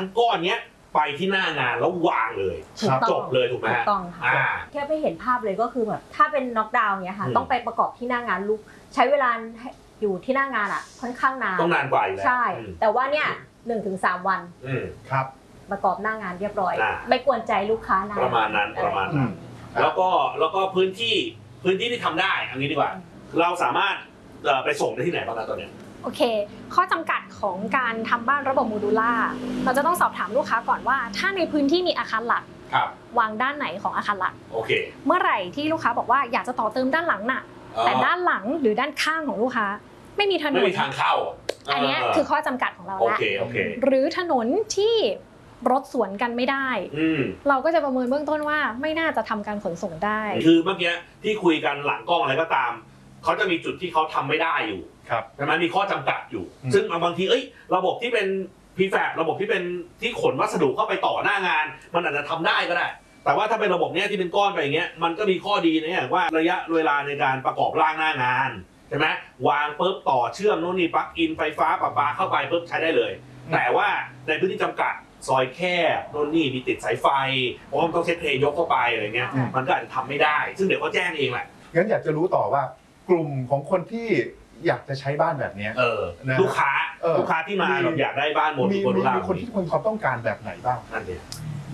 ทั้งก้อนเนี้ยไปที่หน้างานแล้ววางเลยจบเลยถูกไหมฮะถูกต้องค่ะแค่ไม่เห็นภาพเลยก็คือแบบถ้าเป็นน็อกดาวน์เนี้ยค่ะต้องไปประกอบที่หน้างานลูกใช้เวลาอยู่ที่หน้างานอ่ะค่อนข้างนานต้องนานกว่าอยู่แล้วใช่แต่ว่าเนี่ย1-3 วันครับประกอบหน้างานเรียบร้อยไม่กวนใจลูกค้านานประมาณนั้นแล้วก็พื้นที่ที่ทำได้อันนี้ดีกว่าเราสามารถไปส่งได้ที่ไหนบ้างตอนนี้โอเคข้อจำกัดของการทำบ้านระบบโมดูล่าเราจะต้องสอบถามลูกค้าก่อนว่าถ้าในพื้นที่มีอาคารหลักวางด้านไหนของอาคารหลักโอเคเมื่อไหร่ที่ลูกค้าบอกว่าอยากจะต่อเติมด้านหลังน่ะแต่ด้านหลังหรือด้านข้างของลูกค้าไม่มีถนนไม่มีทางเข้าอันนี้คือข้อจำกัดของเราแล้วหรือถนนที่รถสวนกันไม่ได้เราก็จะประเมินเบื้องต้นว่าไม่น่าจะทำการขนส่งได้คือเมื่อกี้ที่คุยกันหลังกล้องอะไรก็ตามเขาจะมีจุดที่เขาทำไม่ได้อยู่ใช่ไหมมีข้อจำกัดอยู่ซึ่งบางทีระบบที่เป็นprefabระบบที่เป็นที่ขนวัสดุเข้าไปต่อหน้างานมันอาจจะทำได้ก็ได้แต่ว่าถ้าเป็นระบบเนี้ยที่เป็นก้อนไปอย่างเงี้ยมันก็มีข้อดีนะอย่างว่าระยะเวลาในการประกอบร่างหน้างานใช่ไหมวางปุ๊บต่อเชื่อมโน่นนี่ปลั๊กอินไฟฟ้าประปาเข้าไปปุ๊บใช้ได้เลยแต่ว่าในพื้นที่จำกัดซอยแคบโน่นนี่มีติดสายไฟเพราะมันต้องเซตเพลย์ยกเข้าไปอะไรเงี้ยมันก็อาจจะทำไม่ได้ซึ่งเดี๋ยวเขาแจ้งเองแหละงั้นอยากจะรู้ต่อว่ากลุ่มของคนที่อยากจะใช้บ้านแบบนี้ลูกค้าที่มาแบบอยากได้บ้านโมดูล่ามีคนที่มีความต้องการแบบไหนบ้างนั่นเอง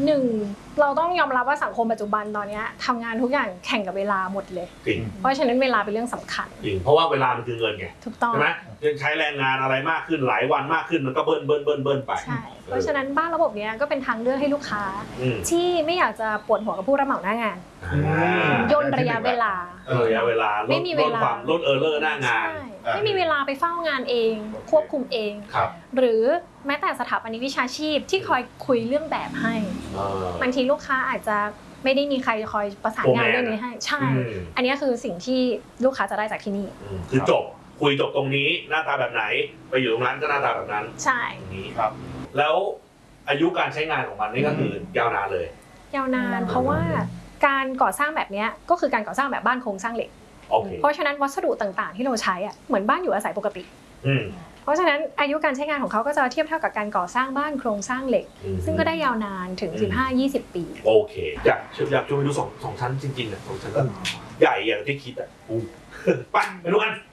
1เราต้องยอมรับว่าสังคมปัจจุบันตอนนี้ทำงานทุกอย่างแข่งกับเวลาหมดเลยเพราะฉะนั้นเวลาเป็นเรื่องสำคัญจริงเพราะว่าเวลามันคือเงินไงถูกต้องใช่ไหมยังใช้แรงงานอะไรมากขึ้นหลายวันมากขึ้นมันก็เบิ้ลไปใช่เพราะฉะนั้นบ้านระบบนี้ก็เป็นทางเลือกให้ลูกค้าที่ไม่อยากจะปวดหัวกับผู้รับเหมาหน้างานย่นระยะเวลาไม่มีเวลาลดหน้างานไม่มีเวลาไปเฝ้างานเองควบคุมเองหรือแม้แต่สถาปนิกวิชาชีพที่คอยคุยเรื่องแบบให้บางทีลูกค้าอาจจะไม่ได้มีใครคอยประสานงานเรื่องนี้ให้ใช่อันนี้คือสิ่งที่ลูกค้าจะได้จากที่นี่คือคุยจบตรงนี้หน้าตาแบบไหนไปอยู่ตรงนั้นก็หน้าตาแบบนั้นใช่นี้ครับแล้วอายุการใช้งานของมันนี่ก็คือยาวนานเลยยาวนานเพราะว่าการก่อสร้างแบบนี้ก็คือการก่อสร้างแบบบ้านโครงสร้างเหล็กเพราะฉะนั้นวัสดุต่างๆที่เราใช้เหมือนบ้านอยู่อาศัยปกติเพราะฉะนั้นอายุการใช้งานของเขาก็จะเทียบเท่ากับการก่อสร้างบ้านโครงสร้างเหล็กซึ่งก็ได้ยาวนานถึง 15-20 ปีโอเคอยากชวนไปดูสองชั้นจริงๆ2 ชั้นก็ใหญ่อย่างที่คิดไปดูกัน